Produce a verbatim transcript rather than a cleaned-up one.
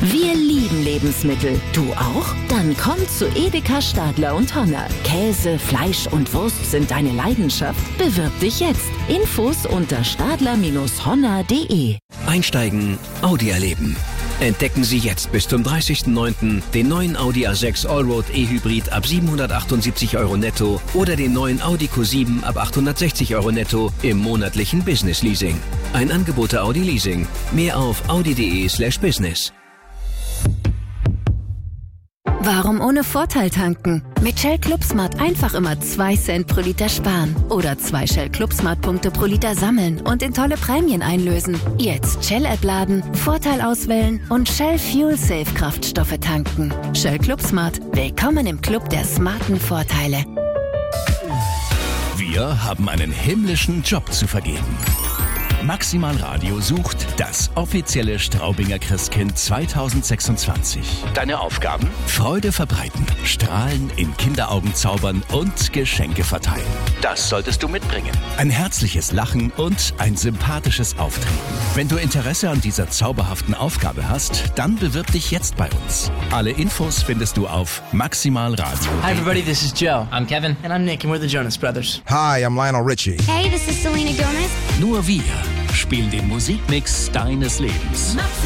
Wir lieben Lebensmittel. Du auch? Dann komm zu Edeka Stadler und Honner. Käse, Fleisch und Wurst sind deine Leidenschaft? Bewirb dich jetzt. Infos unter stadler Bindestrich honner punkt de. Einsteigen, Audi erleben. Entdecken Sie jetzt bis zum dreißigsten neunten den neuen Audi A sechs Allroad E-Hybrid ab siebenhundertachtundsiebzig Euro netto oder den neuen Audi Q sieben ab achthundertsechzig Euro netto im monatlichen Business Leasing. Ein Angebot der Audi Leasing. Mehr auf audi.de slash business. Warum ohne Vorteil tanken? Mit Shell Club Smart einfach immer zwei Cent pro Liter sparen. Oder zwei Shell Club Smart Punkte pro Liter sammeln und in tolle Prämien einlösen. Jetzt Shell-App laden, Vorteil auswählen und Shell Fuel Safe Kraftstoffe tanken. Shell Club Smart. Willkommen im Club der smarten Vorteile. Wir haben einen himmlischen Job zu vergeben. Maximal Radio sucht das offizielle Straubinger Christkind zweitausendsechsundzwanzig. Deine Aufgaben? Freude verbreiten, Strahlen in Kinderaugen zaubern und Geschenke verteilen. Das solltest du mitbringen. Ein herzliches Lachen und ein sympathisches Auftreten. Wenn du Interesse an dieser zauberhaften Aufgabe hast, dann bewirb dich jetzt bei uns. Alle Infos findest du auf Maximal Radio. Hi everybody, this is Joe. I'm Kevin. And I'm Nick and we're the Jonas Brothers. Hi, I'm Lionel Richie. Hey, this is Selena Gomez. Nur wir spielen den Musikmix deines Lebens.